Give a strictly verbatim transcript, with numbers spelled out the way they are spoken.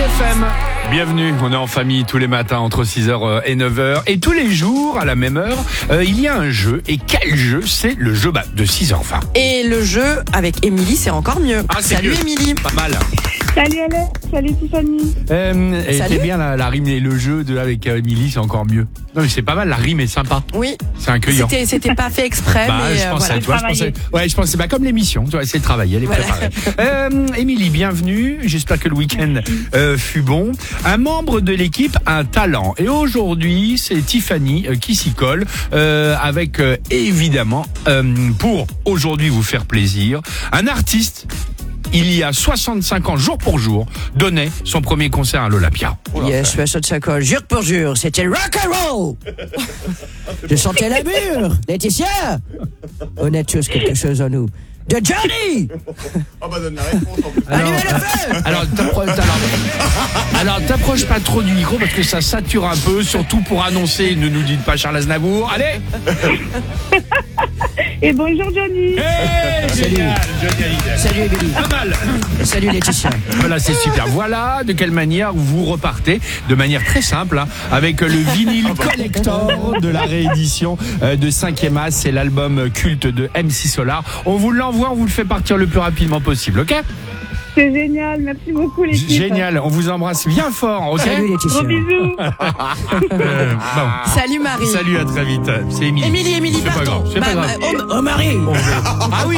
F M. Bienvenue, on est en famille tous les matins entre six heures et neuf heures. Et tous les jours, à la même heure, euh, il y a un jeu. Et quel jeu? C'est le jeu bah, de six heures vingt. Et le jeu avec Émilie, c'est encore mieux. Ah, c'est Salut mieux. Émilie. Pas mal. Salut Alex, salut Tiffany. Euh, et Salut. c'est bien la, la rime et le jeu de avec Émilie, c'est encore mieux. Non mais c'est pas mal, la rime est sympa. Oui. C'est accueillant. C'était, c'était pas fait exprès, Bah, mais je euh, pensais, voilà. tu vois, je pensais, ouais, je pensais, bah, comme l'émission, tu vois, c'est le travail, elle est Voilà. préparée. Euh, Émilie, bienvenue. J'espère que le week-end euh, fut bon. Un membre de l'équipe a un talent. Et aujourd'hui, c'est Tiffany euh, qui s'y colle, euh, avec, euh, évidemment, euh, pour aujourd'hui vous faire plaisir, un artiste, il y a soixante-cinq ans, jour pour jour, donnait son premier concert à l'Olympia. Yes, soixante-cinq ans, jour pour jour, c'était le rock and roll. Je sentais la mûre. Laetitia, on a tous quelque chose en nous. De Johnny. Ah bah donne la réponse en plus. Alors, Allumez le feu. alors, t'appro- alors, alors, t'approches pas trop du micro parce que ça sature un peu, surtout pour annoncer, ne nous dites pas Charles Aznavour. Allez! Et bonjour Johnny. Hey, Salut. génial, Johnny Hallyday. Salut Émilie. Pas mal. Salut Laetitia. Voilà, c'est super. Voilà de quelle manière vous repartez, de manière très simple, hein, avec le vinyle collector de la réédition euh, de cinquième As. C'est l'album culte de M C Solar. On vous l'envoie, on vous le fait partir le plus rapidement possible, ok? C'est génial, merci beaucoup l'équipe. Génial, on vous embrasse bien fort, ok? Salut Laetitia. Gros bisous. Euh, bon. Salut Marie. Salut, à très vite. C'est Émilie. Émilie, Émilie, C'est pas pardon. grave, c'est pas Bah, grave. bah, Oh, oh Marie. Ah oui,